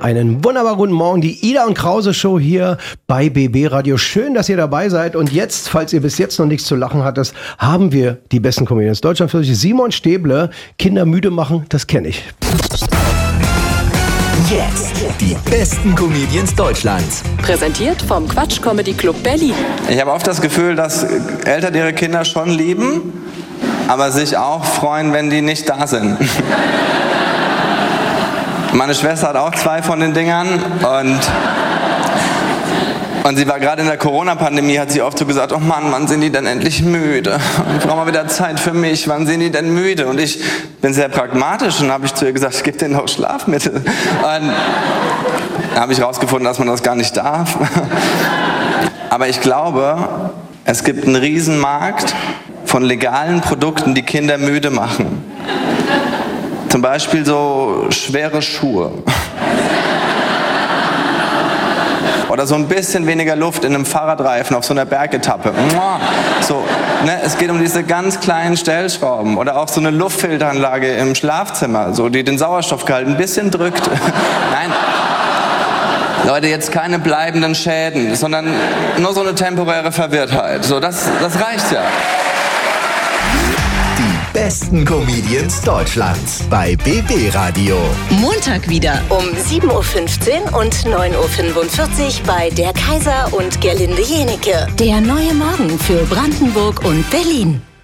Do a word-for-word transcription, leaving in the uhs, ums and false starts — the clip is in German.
Einen wunderbar guten Morgen, die Ida und Krause Show hier bei B B Radio. Schön, dass ihr dabei seid. Und jetzt, falls ihr bis jetzt noch nichts zu lachen hattet, haben wir die besten Comedians Deutschland für euch. Simon Stäble, Kinder müde machen, das kenne ich. Jetzt die besten Comedians Deutschlands. Präsentiert vom Quatsch Comedy Club Berlin. Ich habe oft das Gefühl, dass Eltern ihre Kinder schon lieben, aber sich auch freuen, wenn die nicht da sind. Meine Schwester hat auch zwei von den Dingern und, und sie war gerade in der Corona-Pandemie, hat sie oft so gesagt, oh Mann, wann sind die denn endlich müde? Ich brauche mal wieder Zeit für mich, wann sind die denn müde? Und ich bin sehr pragmatisch und habe ich zu ihr gesagt, ich gebe denen noch Schlafmittel. Und da habe ich rausgefunden, dass man das gar nicht darf. Aber ich glaube, es gibt einen Riesenmarkt von legalen Produkten, die Kinder müde machen. Zum Beispiel so schwere Schuhe. Oder so ein bisschen weniger Luft in einem Fahrradreifen auf so einer Bergetappe. So, ne, es geht um diese ganz kleinen Stellschrauben. Oder auch so eine Luftfilteranlage im Schlafzimmer, so, die den Sauerstoffgehalt ein bisschen drückt. Nein. Leute, jetzt keine bleibenden Schäden, sondern nur so eine temporäre Verwirrtheit. So, das, das reicht ja. Besten Comedians Deutschlands bei B B Radio. Montag wieder um sieben Uhr fünfzehn und neun Uhr fünfundvierzig bei Der Kaiser und Gerlinde Jenecke. Der neue Morgen für Brandenburg und Berlin.